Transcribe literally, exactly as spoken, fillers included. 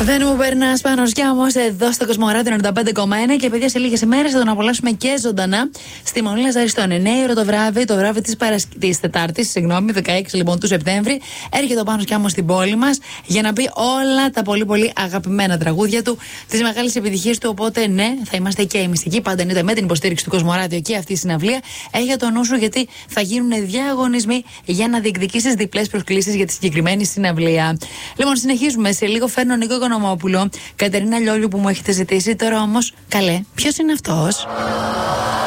Δεν μου περνά πάνω σκιάμο εδώ στο Κοσμοράδιο ενενήντα πέντε κόμμα ένα και παιδιά σε λίγες ημέρες θα τον απολαύσουμε και ζωντανά στη Μονή Λαζαριστών. εννέα η ώρα το βράδυ, το βράδυ της, Παρασκ... της Τετάρτης, συγγνώμη, δεκαέξι λοιπόν του Σεπτέμβρη. Έρχεται ο Πάνος Σκιάμος στην πόλη μας για να πει όλα τα πολύ πολύ αγαπημένα τραγούδια του, τις μεγάλες επιτυχίες του. Οπότε ναι, θα είμαστε και εμείς εκεί. Πάντα εννοείται με την υποστήριξη του Κοσμοράδιο και αυτή η συναυλία. Έχει το νου σου γιατί θα γίνουν διαγωνισμοί για να διεκδικήσεις διπλές προσκλήσεις για τη συγκεκριμένη συναυλία. Λοιπόν, συνεχίζουμε. Σε λίγο φέρνω Νίκο Οικονομόπουλο, Κατερίνα Λιόλιου που μου έχετε ζητήσει. Τώρα όμως, καλέ, ποιος είναι αυτός?